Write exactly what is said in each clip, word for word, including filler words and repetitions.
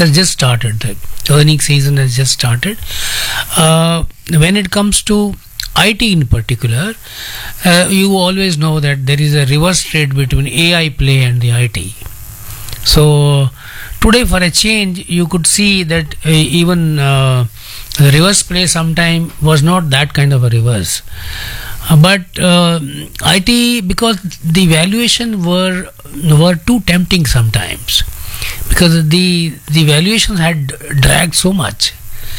has just started. The earning season has just started. Uh, when it comes to I T in particular, uh, you always know that there is a reverse trade between A I play and the I T. So today, for a change, you could see that uh, even uh, the reverse play sometime was not that kind of a reverse. Uh, but uh, I T, because the valuation were were too tempting sometimes, because the the valuations had dragged so much.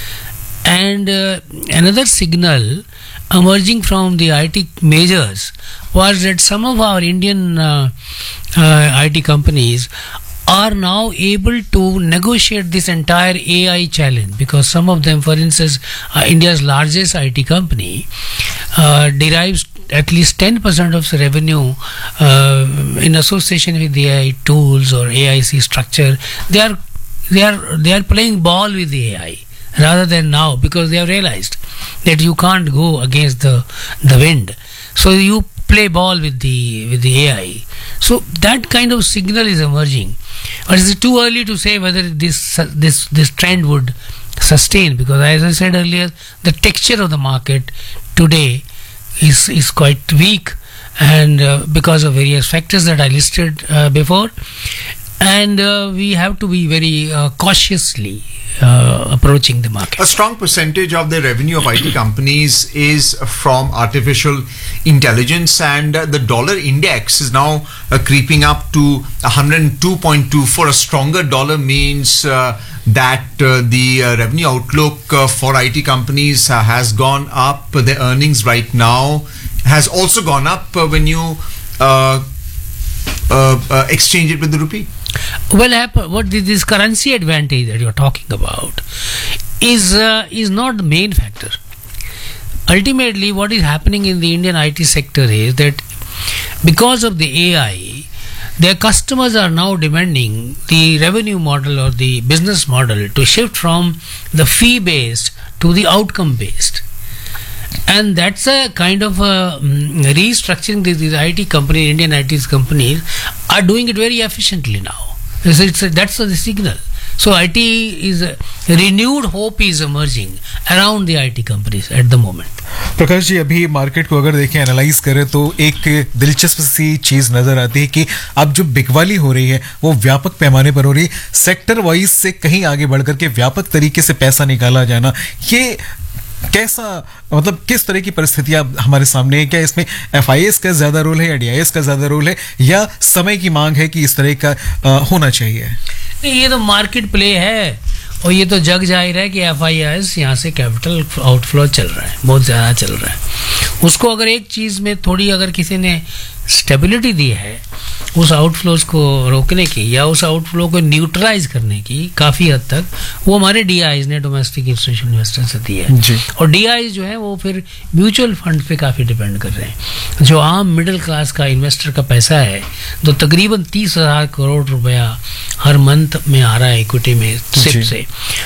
And uh, another signal emerging from the I T majors was that some of our Indian uh, uh, I T companies are now able to negotiate this entire A I challenge, because some of them, for instance, uh, India's largest I T company uh, derives at least ten percent of the revenue uh, in association with the A I tools or A I C structure. They are they are they are playing ball with the A I rather than now, because they have realized that you can't go against the the wind. So you play ball with the with the A I. So that kind of signal is emerging. But it's too early to say whether this this this trend would sustain, because as I said earlier, the texture of the market today is is quite weak, and uh, because of various factors that I listed uh, before, and uh, we have to be very uh, cautiously uh, approaching the market. A strong percentage of the revenue of I T companies is from artificial intelligence, and uh, the dollar index is now uh, creeping up to one hundred two point two. For a stronger dollar means uh, that uh, the uh, revenue outlook uh, for I T companies uh, has gone up. The earnings right now has also gone up uh, when you uh, uh, uh, exchange it with the rupee. Well, what this currency advantage that you're talking about is uh, is not the main factor. Ultimately, what is happening in the Indian I T sector is that because of the A I, their customers are now demanding the revenue model or the business model to shift from the fee-based to the outcome-based. And that's a kind of a um, restructuring. These, these I T companies, Indian I T companies, are doing it very efficiently now. It's, it's a, that's the signal. So I T is a renewed hope is emerging around the I T companies at the moment. Prakash ji, अभी market को अगर देखें, analyse करें, तो एक दिलचस्प सी चीज नजर आती है कि अब जो बिकवाली हो रही है वो व्यापक पैमाने पर हो रही है. सेक्टर वाइज से कहीं आगे बढ़कर के व्यापक तरीके से पैसा निकाला जाना, ये कैसा, मतलब किस तरह की परिस्थितियां हमारे सामने है? क्या इसमें एफ आई एस का ज्यादा रोल है या डी आई एस का ज्यादा रोल है, या समय की मांग है कि इस तरह का आ, होना चाहिए? नहीं, ये तो मार्केट प्ले है, और ये तो जग जाहिर है कि एफ आई एस यहाँ से कैपिटल आउटफ्लो चल रहा है, बहुत ज़्यादा चल रहा है. उसको अगर एक चीज़ में थोड़ी अगर किसी ने स्टेबिलिटी दी है उस आउटफ्लोज को रोकने की या उस आउटफ्लो को न्यूट्रलाइज करने की काफ़ी हद तक, वो हमारे डी आईज ने, डोमेस्टिक इंस्टीट्यूशनल इन्वेस्टर से दी है. और डी आईज जो है वो फिर म्यूचुअल फंड पे काफ़ी डिपेंड कर रहे हैं. जो आम मिडिल क्लास का इन्वेस्टर का पैसा है, तो तकरीबन तीस हज़ार करोड़ रुपया हर मंथ में आ रहा है इक्विटी में सिप से.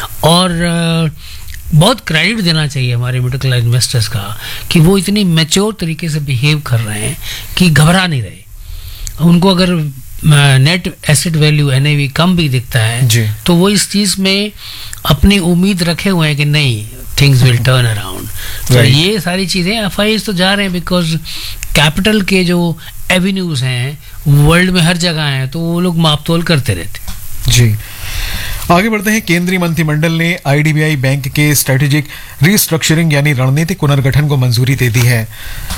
और बहुत क्रेडिट देना चाहिए हमारे मिडिल क्लास इन्वेस्टर्स का कि वो इतनी मैच्योर तरीके से बिहेव कर रहे हैं कि घबरा नहीं रहे. उनको अगर net asset value N A we come भी दिखता है तो वो इस चीज में अपनी उम्मीद रखे हुए हैं कि नहीं, थिंग्स विल टर्न अराउंड. तो ये सारी चीजें एफ आई एस तो जा रहे हैं, बिकॉज कैपिटल के जो एवेन्यूज हैं वर्ल्ड में हर जगह हैं, तो वो लोग मापतोल करते रहते. जी, आगे बढ़ते हैं. केंद्रीय मंत्रिमंडल ने I D B I bank के स्ट्रेटेजिक रीस्ट्रक्चरिंग यानी रणनीतिक पुनर्गठन को मंजूरी दे दी है.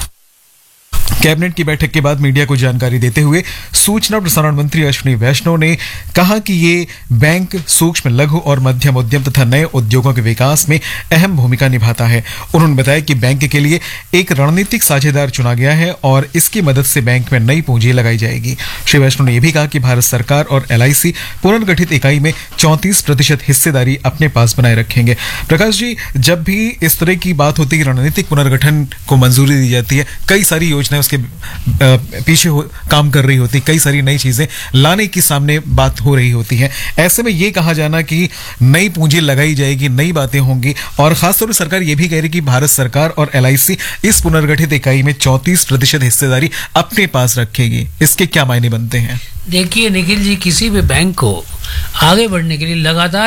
कैबिनेट की बैठक के बाद मीडिया को जानकारी देते हुए सूचना प्रसारण मंत्री अश्विनी वैष्णव ने कहा कि ये बैंक सूक्ष्म, लघु और मध्यम उद्यम तथा नए उद्योगों के विकास में अहम भूमिका निभाता है. उन्होंने बताया कि बैंक के लिए एक रणनीतिक साझेदार चुना गया है और इसकी मदद से बैंक में नई पूंजी लगाई जाएगी. श्री वैष्णव ने यह भी कहा कि भारत सरकार और एल आई सी पुनर्गठित इकाई में चौंतीस प्रतिशत हिस्सेदारी अपने पास बनाए रखेंगे. प्रकाश जी, जब भी इस तरह की बात होती है, रणनीतिक पुनर्गठन को मंजूरी दी जाती है, कई सारी योजनाएं उसके पीछे हो, काम कर रही होती, कई सारी नई चीजें लाने की सामने बात हो रही होती है. ऐसे में ये कहा जाना कि नई पूंजी लगाई जाएगी, नई बातें होंगी, और खासतौर पर सरकार ये भी कह रही कि भारत सरकार और एल आई सी इस पुनर्गठित इकाई में चौंतीस प्रतिशत हिस्सेदारी अपने पास रखेगी, इसके क्या मायने बनते हैं? देखिए निखिल जी, किसी भी बैंक को आगे बढ़ने के लिए लगातार